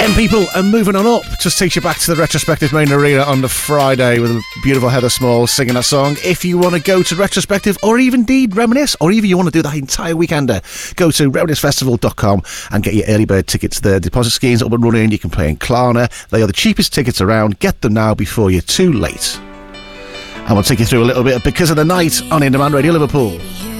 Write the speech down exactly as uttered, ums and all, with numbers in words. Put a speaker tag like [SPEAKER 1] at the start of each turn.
[SPEAKER 1] Ten people and moving on up just takes you back to the Retrospective main arena on the Friday with a beautiful Heather Small singing that song. If you want to go to Retrospective or even indeed reminisce, or even you want to do that entire weekender, go to reminisce festival dot com and get your early bird tickets. The deposit scheme's up and running. You can play in Klarna. They are the cheapest tickets around. Get them now before you're too late. And we'll take you through a little bit of Because of the Night on In Demand Radio Liverpool.